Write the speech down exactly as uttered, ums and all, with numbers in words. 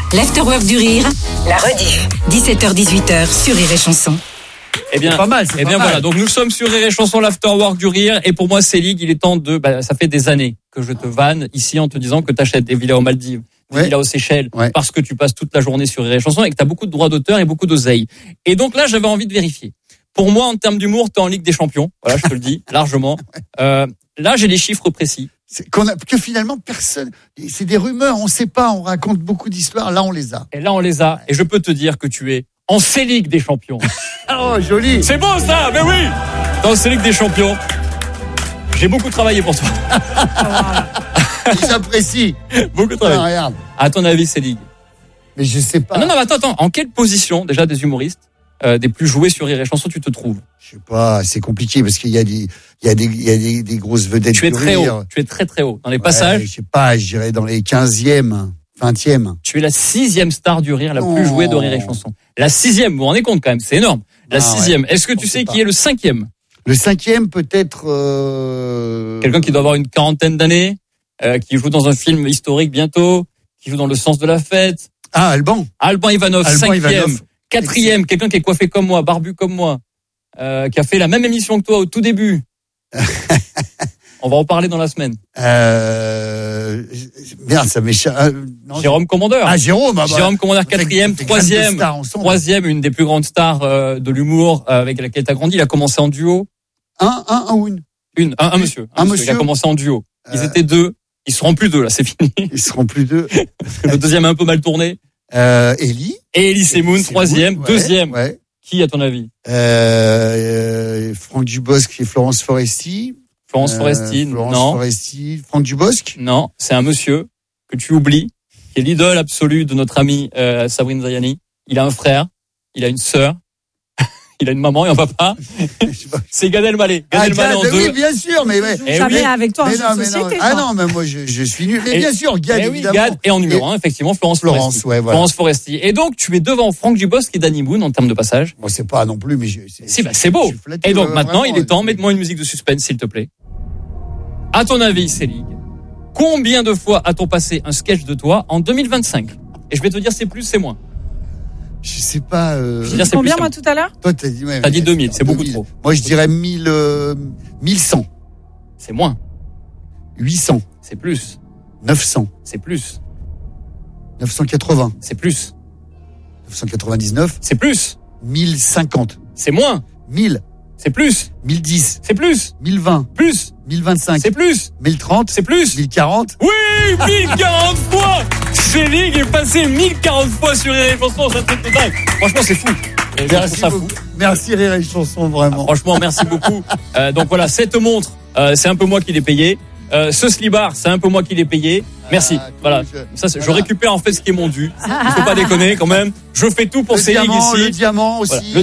L'Afterwork du Rire, la rediff. dix-sept heures dix-huit heures sur Rire et Chanson. Eh bien, c'est pas mal, c'est eh pas bien mal. voilà. Donc nous sommes sur Rire et Chanson, l'Afterwork du Rire. Et pour moi, Célig, il est temps de. Bah, ça fait des années que je te vanne ici en te disant que t'achètes des villas aux Maldives, des Ouais. villas aux Seychelles, Ouais. parce que tu passes toute la journée sur Rire et Chanson et que t'as beaucoup de droits d'auteur et beaucoup d'oseille. Et donc là, j'avais envie de vérifier. Pour moi, en termes d'humour, t'es en Ligue des Champions. Voilà, je te le dis largement. Euh, là, j'ai les chiffres précis. C'est qu'on a, que finalement personne. C'est des rumeurs, on sait pas, on raconte beaucoup d'histoires. Là, on les a. Et là, on les a. Et je peux te dire que tu es en C-Ligue des Champions. Oh, joli. C'est beau ça, mais oui. Dans C-Ligue des Champions. J'ai beaucoup travaillé pour toi. J'apprécie. Beaucoup Ah, travaillé. regarde. À ton avis, Célig? Mais je sais pas. Ah non, non, attends, attends. En quelle position, déjà, des humoristes, euh, des plus joués sur Rire et Chanson, tu te trouves? Je sais pas, c'est compliqué parce qu'il y a des, il y a des, il y a des, des grosses vedettes. Tu es du très rire. haut. Tu es très, très haut. Dans les Ouais, passages, je sais pas, je dirais dans les quinzièmes, vingtièmes. tu es la sixième star du rire, la Non. plus jouée de Rire et Chanson. La sixième, vous vous rendez compte quand même, c'est énorme. La Ah, sixième. ouais. Est-ce que On tu sait sais pas. qui est le cinquième? Le cinquième, peut-être, euh... Quelqu'un qui doit avoir une quarantaine d'années, euh, qui joue dans un film historique bientôt, qui joue dans Le Sens de la Fête. Ah, Alban. Alban Ivanov, Alban cinquième. Ivanov. Quatrième, quelqu'un qui est coiffé comme moi, barbu comme moi, euh, qui a fait la même émission que toi au tout début. On va en parler dans la semaine. Euh... Merde, ça m'échappe. Euh, non, Jérôme Commandeur. Ah, Jérôme. Ah, bah, Jérôme Commandeur, on fait- quatrième, on fait troisième, grande star ensemble. troisième, une des plus grandes stars euh, de l'humour euh, avec laquelle tu as grandi. Il a commencé en duo. Un, un, un ou une. Une, un, un monsieur. Un Il a monsieur. commencé en duo. Ils Euh. étaient deux. Ils seront plus deux là, c'est fini. Ils seront plus deux. Le deuxième a un peu mal tourné. Euh, Ellie. Et Elie Semoun, Ellie troisième, Semoun, ouais, deuxième. Ouais. Qui à ton avis? Euh, euh, Franck Dubosc et Florence Foresti. Florence Euh, Foresti? Florence Non. Foresti. Franck Dubosc. Non, c'est un monsieur que tu oublies, qui est l'idole absolue de notre amie euh, Sabrine Zayani. Il a un frère, il a une sœur, il a une maman et un papa. Je sais pas. C'est Gad Elmaleh. Gad Ah, Elmaleh en Gad, deux. oui, bien sûr, mais ouais. Eh Jamais oui. avec toi en Mais jeu non, de mais non. société. Ah toi. non, mais moi je, je suis nul. Mais Et- bien sûr, Gad, Eh oui, évidemment. Gad est en numéro un, effectivement, Florence, Florence, Foresti. ouais, voilà. Florence Foresti. Et donc, tu es devant Franck Dubosc et Danny Boone en termes de passage. Bon, c'est pas non plus, mais je, Si, bah, c'est beau. je suis flatté, Et donc, ouais, maintenant, vraiment. il est temps, mets-moi une musique de suspense, s'il te plaît. À ton avis, Célig, combien de fois a-t-on passé un sketch de toi en deux mille vingt-cinq? Et je vais te dire, c'est plus, c'est moins. Je sais pas. Euh... Je veux dire, c'est Combien plus, moi c'est tout à l'heure? Toi, t'as dit, ouais, T'as dit ouais, deux mille, c'est beaucoup deux mille. trop. Moi, je dirais mille, euh, mille cent, C'est moins. huit cents, C'est plus. neuf cents, C'est plus. neuf cent quatre-vingts, C'est plus. neuf cent quatre-vingt-dix-neuf, C'est plus. mille cinquante, C'est moins. mille, C'est plus. mille dix, C'est plus. mille vingt, Plus. mille vingt-cinq, C'est plus. mille trente, C'est plus. mille quarante. Oui, mille quarante fois. Célig est passé mille quarante fois sur Rire et Chanson, c'est un truc de dingue. Franchement, c'est fou. Et je trouve Merci ça beaucoup. fou. Merci Rire et Chanson, vraiment. Franchement, merci beaucoup. Euh, donc voilà, cette montre, euh, c'est un peu moi qui l'ai payé. Euh, ce slibard, c'est un peu moi qui l'ai payé. Merci. Ah, cool, voilà. je- Ça, c'est- je voilà. récupère en fait ce qui est mon dû. Il faut pas déconner quand même. Je fais tout pour Le Célig diamant, ici. le diamant aussi. Voilà. Le